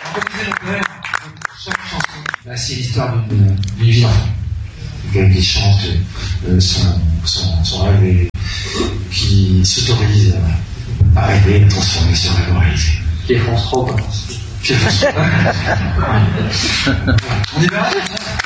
Chaque chanson, c'est l'histoire d'une vie d'enfant. Quelqu'un qui chante son rêve et qui s'autorise à rêver, à transformer son rêve en réalité. Qui est France 3 ou pas? On y va?